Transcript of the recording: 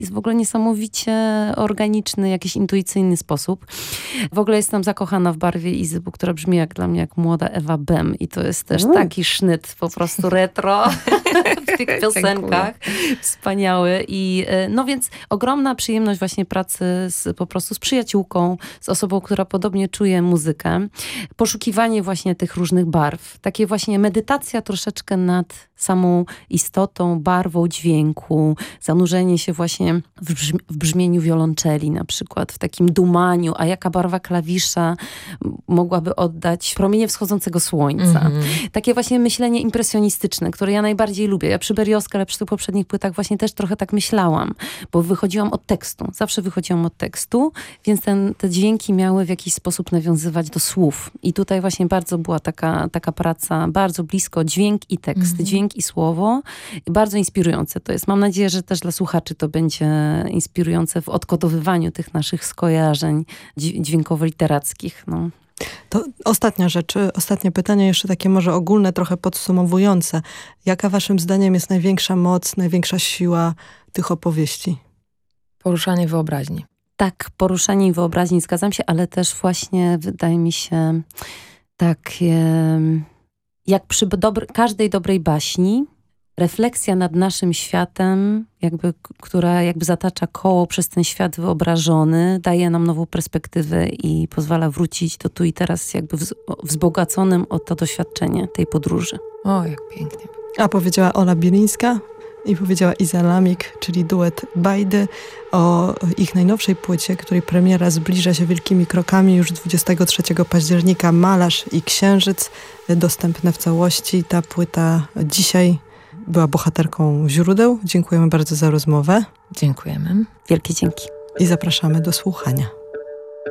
jest w ogóle niesamowicie organiczny, jakiś intuicyjny sposób. W ogóle jestem zakochana w barwie Izy, która brzmi dla mnie jak młoda Ewa Bem i to jest też taki sznyt po prostu retro w tych piosenkach. Wspaniały. I no więc ogromna przyjemność właśnie pracy po prostu z przyjaciółką, z osobą, która podobnie czuje muzykę. Poszukiwanie właśnie tych różnych barw. Takie właśnie medytacja troszeczkę nad samą istotą, barwą dźwięku, zanurzenie się właśnie w brzmieniu wiolonczeli na przykład, w takim dumaniu, a jaka barwa klawisza mogłaby oddać promienie wschodzącego słońca. Takie właśnie myślenie impresjonistyczne, które ja najbardziej lubię. Ja przy Berioska, ale przy tych poprzednich płytach właśnie też trochę tak myślałam, bo wychodziłam od tekstu. Zawsze wychodziłam od tekstu, więc te dźwięki miały w jakiś sposób nawiązywać do słów. I tutaj właśnie bardzo była taka praca, bardzo blisko dźwięk i tekst, dźwięk i słowo. I bardzo inspirujące to jest. Mam nadzieję, że też dla słuchaczy to będzie inspirujące w odkodowywaniu tych naszych skojarzeń dźwiękowo-literackich. No. To ostatnia rzecz, ostatnie pytanie, jeszcze takie może ogólne, trochę podsumowujące. Jaka waszym zdaniem jest największa moc, największa siła tych opowieści? Poruszanie wyobraźni. Tak, poruszanie wyobraźni, zgadzam się, ale też właśnie wydaje mi się takie, jak przy każdej dobrej baśni, refleksja nad naszym światem, która zatacza koło przez ten świat wyobrażony, daje nam nową perspektywę i pozwala wrócić do tu i teraz wzbogaconym o to doświadczenie tej podróży. O, jak pięknie. A powiedziała Ola Bilińska i powiedziała Iza Lamik, czyli duet Bajdy, o ich najnowszej płycie, której premiera zbliża się wielkimi krokami już 23 października. Malarz i Księżyc, dostępne w całości. Ta płyta dzisiaj była bohaterką źródeł. Dziękujemy bardzo za rozmowę. Dziękujemy. Wielkie dzięki. I zapraszamy do słuchania.